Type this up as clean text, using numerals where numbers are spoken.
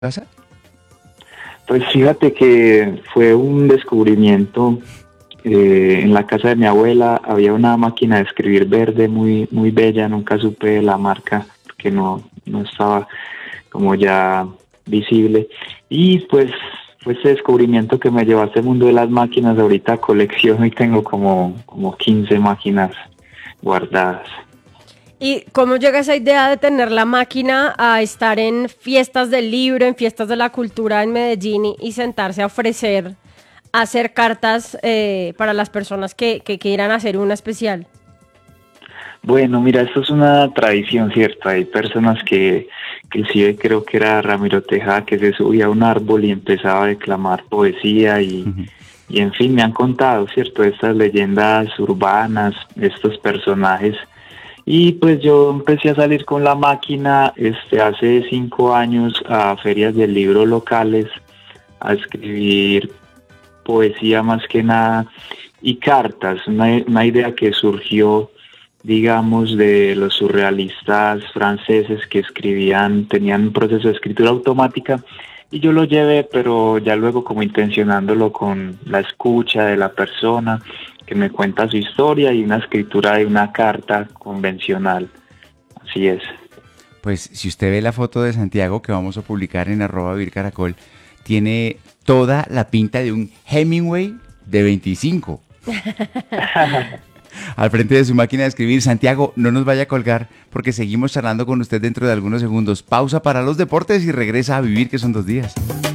casa? Pues fíjate que fue un descubrimiento. En la casa de mi abuela había una máquina de escribir verde muy bella, nunca supe la marca porque no estaba como ya visible. Y pues fue ese descubrimiento que me llevó a este mundo de las máquinas. Ahorita colecciono y tengo como 15 máquinas guardadas. ¿Y cómo llega esa idea de tener la máquina a estar en fiestas del libro, en fiestas de la cultura en Medellín y sentarse a ofrecer, a hacer cartas para las personas que quieran hacer una especial? Bueno, mira, esto es una tradición, ¿cierto? Hay personas que inclusive creo que era Ramiro Tejada, que se subía a un árbol y empezaba a declamar poesía y en fin, me han contado, ¿cierto? Estas leyendas urbanas, estos personajes. Y pues yo empecé a salir con la máquina hace 5 años a ferias del libro locales, a escribir poesía más que nada y cartas, una idea que surgió, digamos, de los surrealistas franceses que escribían, tenían un proceso de escritura automática y yo lo llevé, pero ya luego como intencionándolo con la escucha de la persona que me cuenta su historia y una escritura de una carta convencional. Así es. Pues si usted ve la foto de Santiago que vamos a publicar en @vivircaracol, tiene toda la pinta de un Hemingway de 25. Al frente de su máquina de escribir. Santiago, no nos vaya a colgar porque seguimos charlando con usted dentro de algunos segundos. Pausa para los deportes y regresa a Vivir, que son 2 días.